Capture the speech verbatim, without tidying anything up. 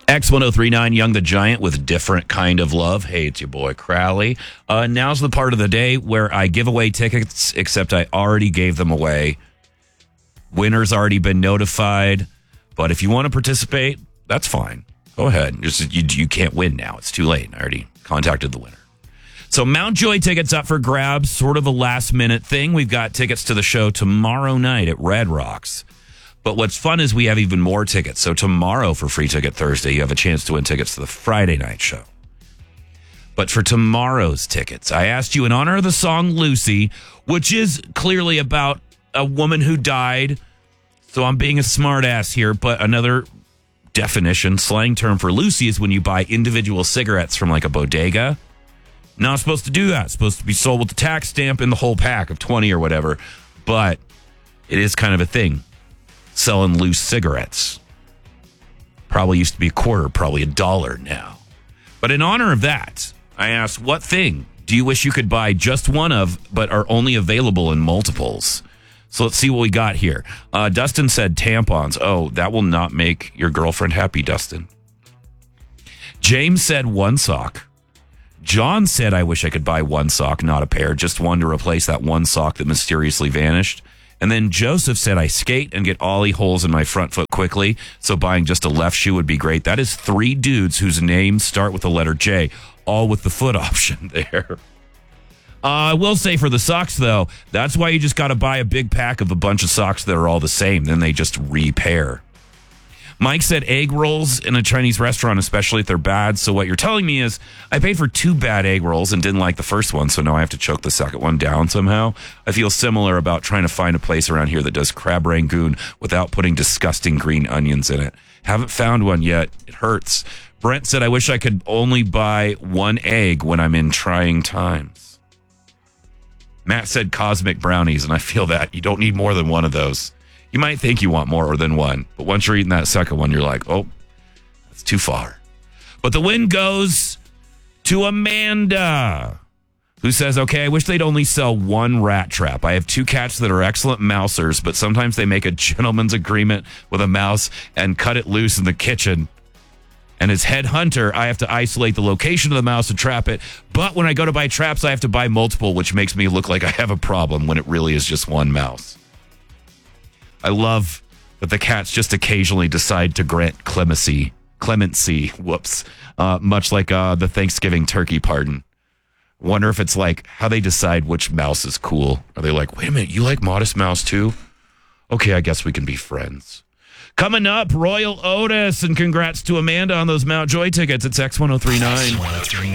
X ten thirty-nine, Young the Giant with Different Kind of Love. Hey, it's your boy Crowley. Uh, now's the part of the day where I give away tickets, except I already gave them away. Winner's already been notified, but if you want to participate, that's fine. Go ahead. Just, you, you can't win now. It's too late. I already contacted the winner. So Mount Joy tickets up for grabs, sort of a last-minute thing. We've got tickets to the show tomorrow night at Red Rocks. But what's fun is we have even more tickets. So tomorrow for Free Ticket Thursday, you have a chance to win tickets to the Friday night show. But for tomorrow's tickets, I asked you in honor of the song Lucy, which is clearly about a woman who died. So I'm being a smartass here, but another definition, slang term for Lucy is when you buy individual cigarettes from like a bodega. Not supposed to do that. It's supposed to be sold with the tax stamp in the whole pack of twenty or whatever. But it is kind of a thing. Selling loose cigarettes. Probably used to be a quarter, probably a dollar now. But in honor of that, I asked, what thing do you wish you could buy just one of, but are only available in multiples? So let's see what we got here. Uh, Dustin said tampons. Oh, that will not make your girlfriend happy, Dustin. James said one sock. John said, I wish I could buy one sock, not a pair, just one to replace that one sock that mysteriously vanished. And then Joseph said, I skate and get ollie holes in my front foot quickly, so buying just a left shoe would be great. That is three dudes whose names start with the letter J, all with the foot option there. Uh, I will say for the socks, though, that's why you just got to buy a big pack of a bunch of socks that are all the same. Then they just repair. Mike said egg rolls in a Chinese restaurant, especially if they're bad. So what you're telling me is I paid for two bad egg rolls and didn't like the first one, so now I have to choke the second one down somehow. I feel similar about trying to find a place around here that does crab rangoon without putting disgusting green onions in it. Haven't found one yet. It hurts. Brent said, I wish I could only buy one egg when I'm in trying times. Matt said cosmic brownies, and I feel that. You don't need more than one of those. You might think you want more than one, but once you're eating that second one, you're like, oh, that's too far. But the win goes to Amanda, who says, okay, I wish they'd only sell one rat trap. I have two cats that are excellent mousers, but sometimes they make a gentleman's agreement with a mouse and cut it loose in the kitchen. And as head hunter, I have to isolate the location of the mouse to trap it. But when I go to buy traps, I have to buy multiple, which makes me look like I have a problem when it really is just one mouse. I love that the cats just occasionally decide to grant clemency, clemency, whoops, uh, much like uh, the Thanksgiving turkey pardon. Wonder if it's like how they decide which mouse is cool. Are they like, wait a minute, you like Modest Mouse too? Okay, I guess we can be friends. Coming up, Royal Otis, and congrats to Amanda on those Mount Joy tickets. It's X ten thirty-nine.